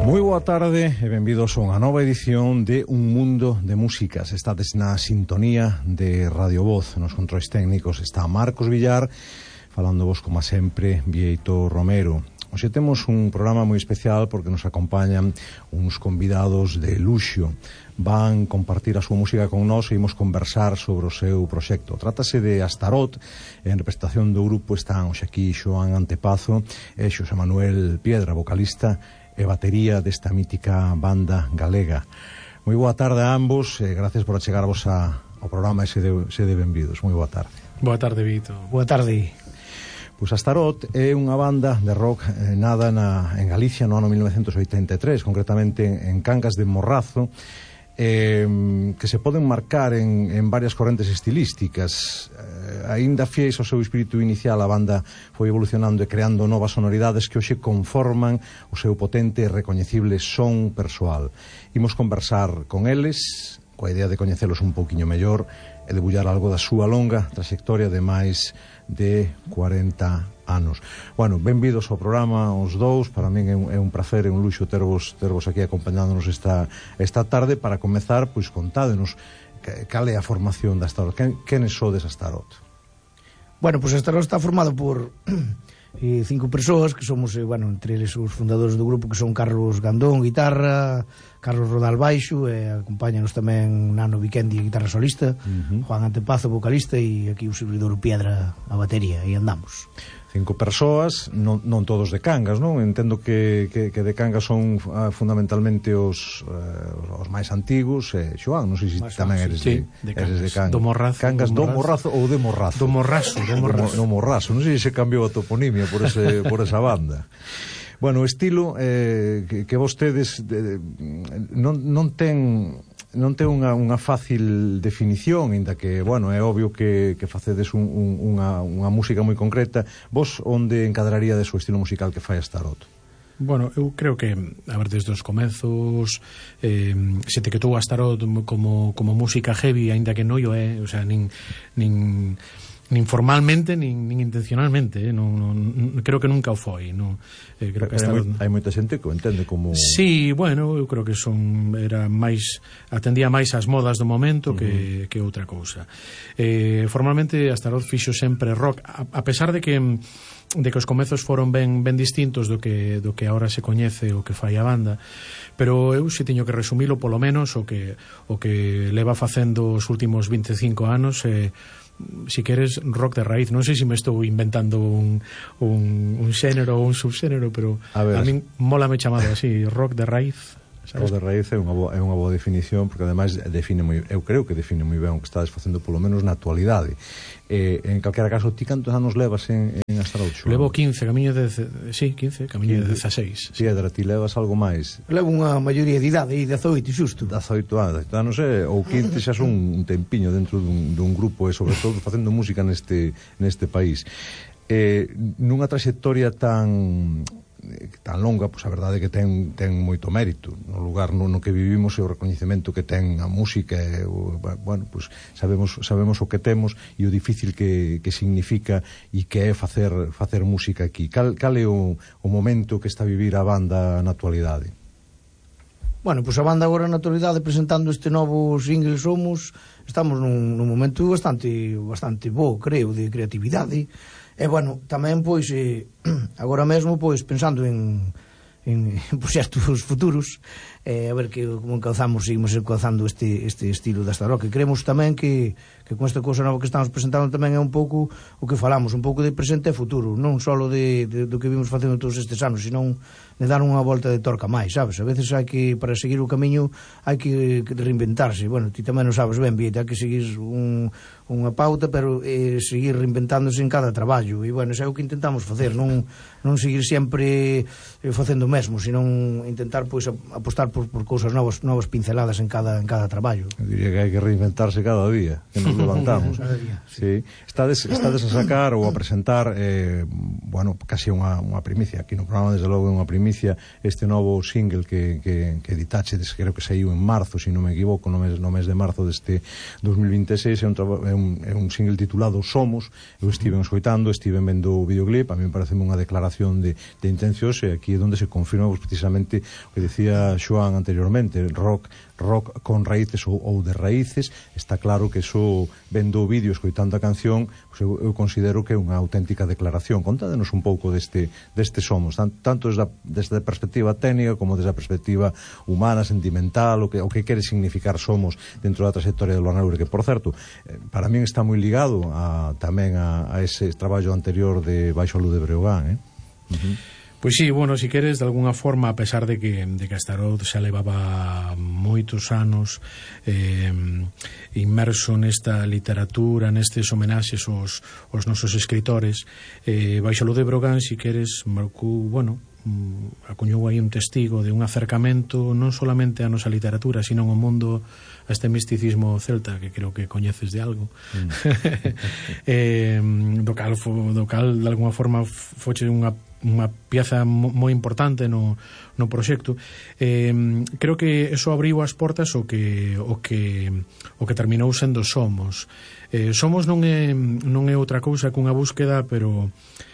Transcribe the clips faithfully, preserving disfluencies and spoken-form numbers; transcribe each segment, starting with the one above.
Moi boa tarde e benvidos a unha nova edición de Un Mundo de Músicas. Estades na sintonía de Radio Voz. Nos controis técnicos está Marcos Villar, falando vos como sempre Vieito Romero. Hoxe temos un programa moi especial porque nos acompañan uns convidados de luxo. Van compartir a súa música con nós e imos conversar sobre o seu proxecto. Trátase de Astarot. En representación do grupo están hoxe aquí Xoán Antepazo e Xosé Manuel Piedra, vocalista e batería desta mítica banda galega. Moi boa tarde a ambos e gracias por achegarvos a, ao programa e sede, sede benvidos. Moi boa tarde. Boa tarde, Vito. Boa tarde. Pois Astarot é unha banda de rock eh, nada na, en Galicia no ano mil novecentos oitenta e tres, concretamente en, en Cangas de Morrazo, eh, que se poden marcar en, en varias correntes estilísticas. Eh, aínda fiéis ao seu espírito inicial, a banda foi evolucionando e creando novas sonoridades que hoxe conforman o seu potente e recoñecible son persoal. Imos conversar con eles, coa idea de coñecelos un pouquiño mellor e debullar algo da súa longa trayectoria de máis de cuarenta anos. Bueno, benvidos ao programa os dous. Para min é un, é un placer e un luxo tervos, tervos aquí acompañándonos esta, esta tarde. Para comezar, pois contádenos que, cal é a formación da Astarot. Quen, quenes sodes Astarot? Bueno, pois pues Astarot está formado por eh, cinco persoas que somos, eh, bueno, entre eles os fundadores do grupo, que son Carlos Gandón, guitarra, Carlos Rodal baixo, e acompáñanos tamén Nano Vikendi, guitarra solista, uh-huh. Juan Antepazo, vocalista, e aquí o servidor Piedra, a batería, e andamos. Cinco persoas, non, non todos de Cangas, non? Entendo que, que, que de Cangas son uh, fundamentalmente os, uh, os máis antigos. eh, Xoán, non sei se si tamén eres, sí, de, de eres de Cangas. Do Morrazo. Cangas do Morrazo ou de Morrazo? Do Morrazo, do Morrazo. Do Morrazo, non sei se se cambiou a toponimia por, ese, por esa banda. Bueno, o estilo eh, que, que vostedes de, de, non, non ten... non ten unha, unha fácil definición, inda que, bueno, é obvio que, que facedes un, un, unha, unha música moi concreta. Vos onde encadraríades o estilo musical que fai Astarot? Bueno, eu creo que, a ver, desde os comezos eh, se te quedou Astarot como, como música heavy, aínda que non o é, o sea, nin... nin nin formalmente, nin, nin intencionalmente, eh? non, non, creo que nunca o foi, non, eh, creo que hai, Astarot... moi, hai moita xente que o entende como... Sí, bueno, eu creo que son era máis, atendía máis ás modas do momento que, uh-huh. que outra cousa. Eh, formalmente Astarot fixo sempre rock, a, a pesar de que de que os comezos foron ben ben distintos do que do que agora se coñece o que fai a banda, pero eu se teño que resumilo polo menos o que o que leva facendo os últimos vinte e cinco anos eh, si queres rock de raíz. Non sei se me estou inventando un, un, un xénero ou un subxénero, pero a, a min mola me chamado así, rock de raíz, sabes? Rock de raíz é unha boa, é unha boa definición, porque ademais define moi, eu creo que define moi ben o que estades facendo polo menos na actualidade. Eh, en calquera caso, ti cantos anos levas en, en Astarot? Levo quince, camiño de... Sí, quince, camiño de dezaseis. Piedra, ti levas algo máis? Levo unha maioría de idade, e dezaoito, xusto. dezaoito anos, non sei, ou quince xa son un tempiño dentro dun, dun grupo e sobre todo facendo música neste, neste país. Eh, nunha trayectoria tan... tan longa, pois a verdade é que ten, ten moito mérito no lugar no, no que vivimos, e o recoñecemento que ten a música e, o, bueno, pois sabemos, sabemos o que temos e o difícil que, que significa e que é facer, facer música aquí. Cal, cal é o, o momento que está a vivir a banda na actualidade? Bueno, pois a banda agora na actualidade presentando este novo single Somos, estamos nun, nun momento bastante bastante bo, creo, de creatividade. E, bueno, tamén, pois, eh, agora mesmo, pois, pensando en, en, en proxectos futuros, eh, a ver que, como encauzamos, seguimos encauzando este, este estilo da Astarot, que creemos tamén que, que con esta cousa nova que estamos presentando tamén é un pouco o que falamos, un pouco de presente e futuro, non só de, de, do que vimos facendo todos estes anos, senón de dar unha volta de torca máis, sabes? A veces hai que, para seguir o camiño, hai que, que reinventarse. Bueno, ti tamén non sabes ben, Vieta, hai que seguir un, unha pauta, pero eh, seguir reinventándose en cada traballo. E, bueno, xa é o que intentamos facer, non, non seguir sempre eh, facendo o mesmo, senón intentar, pois, apostar por, por cousas novas, novas pinceladas en cada, en cada traballo. Eu diría que hai que reinventarse cada día, que nos levantamos. Sí. Estades, estades a sacar ou a presentar, eh, bueno, casi unha, unha primicia, aquí no programa, desde logo, é unha primicia, este novo single que, que, que editachedes, creo que saiu en marzo, se non me equivoco, no mes, no mes de marzo deste dos mil vinte e seis, é un, é un, é un single titulado Somos. Eu estive escoitando, estive vendo o videoclip, a mí me parece unha declaración de, de intencións, e aquí é onde se confirma precisamente o que decía Xoán anteriormente, rock rock con raíces ou, ou de raíces. Está claro que eso, vendo o vídeo, escoitando a canción, pues eu, eu considero que é unha auténtica declaración. Contádenos un pouco deste, deste Somos, tanto desde a, desde a perspectiva técnica como desde a perspectiva humana, sentimental, o que, o que quere significar Somos dentro da trayectoria de Luan Aure, que, por certo, para min está moi ligado a, tamén a, a ese traballo anterior de Baixo a Luz de Breogán, eh? Uh-huh. Pois sí, bueno, si queres, de alguna forma, a pesar de que, de que Astaroth xa levaba moitos anos eh, inmerso nesta literatura, nestes homenaxes aos, aos nosos escritores, eh, Baixo a Luz de Breogán, si queres, marcou, bueno, acuñou aí un testigo de un acercamento non solamente a nosa literatura, sino ao mundo, a este misticismo celta, que creo que coñeces de algo. Mm. eh, do cal, do cal, de alguna forma, foche unha unha pieza moi importante no, no proxecto. Eh, creo que eso abriu as portas o que o que o que terminou sendo Somos. Eh, Somos non é non é outra cousa que unha búsqueda, pero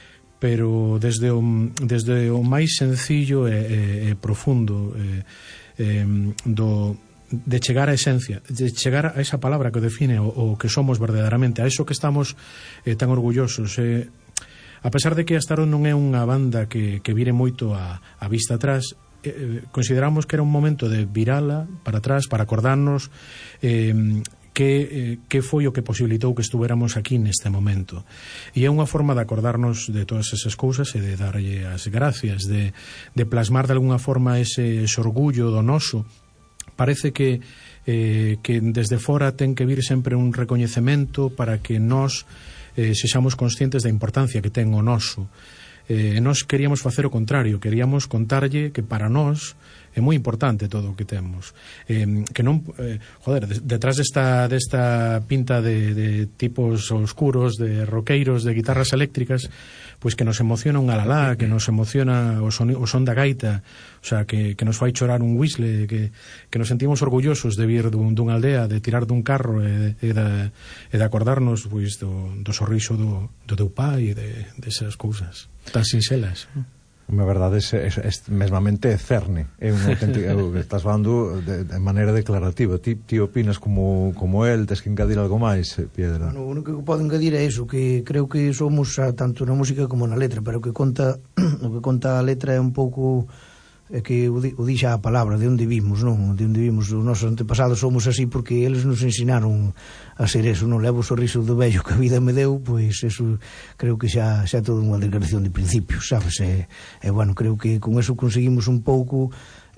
pero desde o desde o máis sencillo e, e, e profundo eh, eh, do de chegar á esencia, de chegar a esa palabra que define o, o que somos verdadeiramente, a eso que estamos eh, tan orgullosos. Eh, A pesar de que Astaroth non é unha banda que, que vire moito a, a vista atrás, eh, consideramos que era un momento de virala para atrás, para acordarnos eh, que, eh, que foi o que posibilitou que estuveramos aquí neste momento. E é unha forma de acordarnos de todas esas cousas e de darlle as gracias, de, de plasmar de alguna forma ese, ese orgullo do noso. Parece que, eh, que desde fora ten que vir sempre un recoñecemento para que nós Eh, sexamos conscientes da importancia que ten o noso. Eh, nós queríamos facer o contrario, queríamos contarlle que para nós é moi importante todo o que temos. Eh, que non, eh, joder, detrás desta, desta pinta de, de tipos oscuros, de roqueiros, de guitarras eléctricas, pois que nos emociona un alalá, que nos emociona o son, o son da gaita, o sea, que, que nos fai chorar un whistle, que, que nos sentimos orgullosos de vir dun, dunha aldea, de tirar dun carro e, e, de, e de acordarnos pois, do, do sorriso do, do teu pai e de, desas cousas tan sinxelas. Na verdade, é, é, é mesmamente é cerne, é un auténtico, é, estás falando de, de maneira declarativa. Ti, ti opinas como, como el, tes que engadir algo máis, Piedra? Bueno, o único que podo engadir é iso, que creo que somos a, tanto na música como na letra, pero o que conta o que conta a letra é un pouco é que o, di, o dixa a palabra de onde vimos, non? De onde vimos, os nosos antepasados somos así porque eles nos ensinaron a ser eso, non? Levo o sorriso do vello que a vida me deu, pois eso creo que xa xa todo unha declaración de principios, sabes? E, e bueno, creo que con eso conseguimos un pouco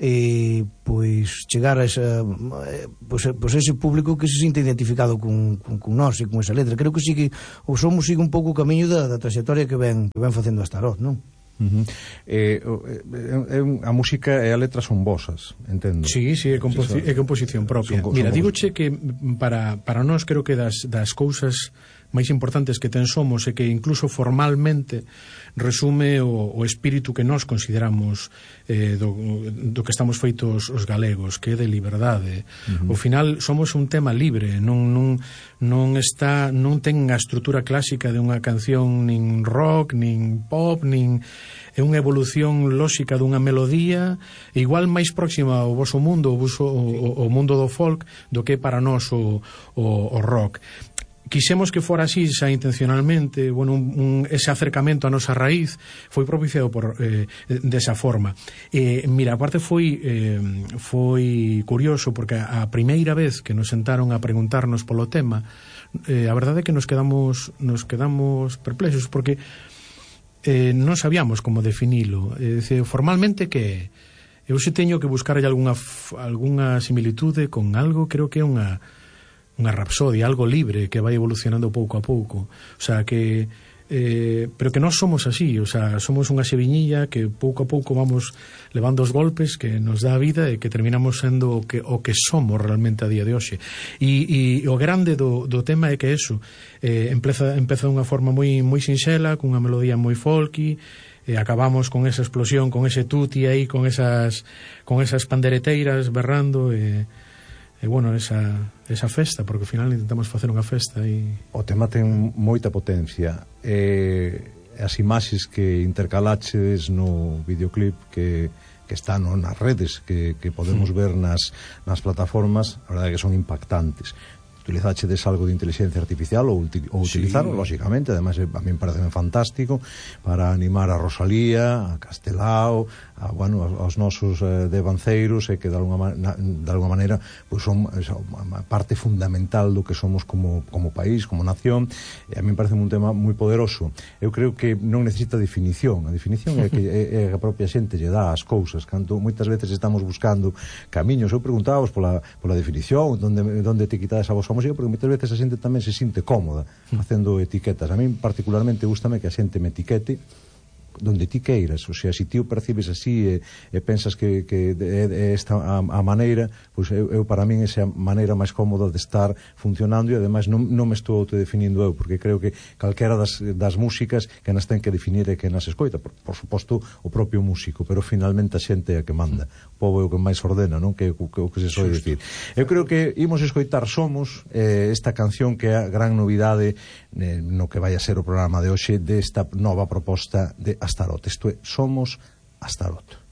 eh, pois chegar a esa pois, pois ese público que se sinta identificado con, con, con nós e con esa letra. Creo que sí que o Somos sigue un pouco o camiño da, da trayectoria que ven, que ven facendo Astaroth, non? Uh-huh. eh, eh, eh, a música e a letra son vosas, entendo. Sí, sí, é, composi é composición propia. Son, Mira, digoche que para, para nós creo que das, das cousas máis importantes que ten Somos é que incluso formalmente resume o, o espírito que nós consideramos eh, do, do que estamos feitos os galegos, que é de liberdade. Uh-huh. Ao final somos un tema libre, non, non, non está, non ten a estrutura clásica de unha canción nin rock, nin pop, nin é unha evolución lóxica dunha melodía igual máis próxima ao voso mundo, o, voso, o, o mundo do folk, do que para nós o, o, o rock. Quixemos que fora así xa intencionalmente, bueno, un, un, ese acercamento a nosa raíz foi propiciado por eh, desa forma. Eh, mira, aparte foi eh, foi curioso porque a primeira vez que nos sentaron a preguntarnos polo tema, eh, a verdade é que nos quedamos nos quedamos perplexos porque eh, non sabíamos como definilo. Eh, formalmente que eu se teño que buscar algunha algunha similitude con algo, creo que é unha unha rapsodia, algo libre que vai evolucionando pouco a pouco, o sea que eh, pero que nós somos así, o sea, somos unha seviñilla que pouco a pouco vamos levando os golpes que nos dá a vida e que terminamos sendo o que, o que somos realmente a día de hoxe. E, e o grande do, do tema é que eso eh, empeza, empeza de unha forma moi, moi sinxela, cunha melodía moi folky, e acabamos con esa explosión, con ese tuti aí, con esas con esas pandereteiras berrando e e bueno, esa, esa festa, porque ao final intentamos facer unha festa e... O tema ten moita potencia, e as imaxes que intercalaches no videoclip que que está no, nas redes que, que podemos ver nas, nas plataformas, a verdade é que son impactantes. Utilizachedes algo de inteligencia artificial ou, ou utilizaron, sí, lógicamente, además a mí me parece fantástico, para animar a Rosalía, a Castelao, a, bueno, aos nosos eh, devanceiros, e que de alguma, de alguma maneira pues, son, son a parte fundamental do que somos como, como país, como nación, e a mí me parece un tema moi poderoso. Eu creo que non necesita definición, a definición é que é, é a propia xente lle dá as cousas, canto moitas veces estamos buscando camiños. Eu preguntábamos pola, pola definición, onde, onde te quitades a vosa música, porque moitas veces a xente tamén se sinte cómoda facendo etiquetas. A mí particularmente gustame que a xente me etiquete donde ti queiras, o sea, se ti o percibes así e, e pensas que, que é esta a, a maneira, pois eu, eu para min esa maneira máis cómoda de estar funcionando, e ademais non, non me estou autodefinindo eu, porque creo que calquera das, das músicas que nas ten que definir é que nas escoita, por, por suposto o propio músico, pero finalmente a xente é a que manda, o povo é o que máis ordena, non? Que, que, o que se soe dicir. Eu creo que imos escoitar Somos, eh, esta canción que é a gran novidade eh, no que vai a ser o programa de hoxe desta nova proposta de Astaroth. Isto é, Somos Astaroth.